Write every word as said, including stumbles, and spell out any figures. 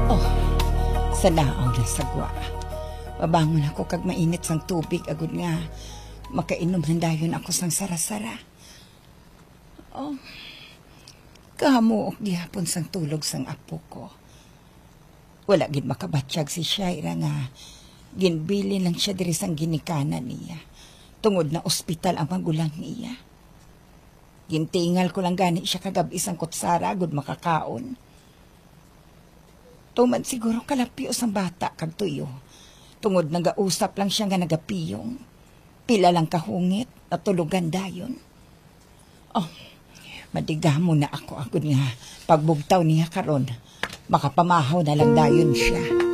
Oh, sa naaw na sagwa. Mabangon ako kag mainit sang tubig agud nga makainom ng dayon ako sang sara-sara. Oh, kahamuok gihapon sang tulog sang apo ko. Wala gid makabatsyag si Shaira nga ginbilin lang siya diri sang ginikanan niya. Tungod na ospital ang magulang niya. Gintingal ko lang gani siya kagabi sang kutsara agud makakaon. Tuman siguro kalapyo sang bata kag tuyo. Tungod nagausap lang siya nga nagapiyong. Pila lang kahungit, natulugan dayon. Oh, madigamo na ako agud nga pagbugtaw niya karon. Makapamahaw na lang dayon siya.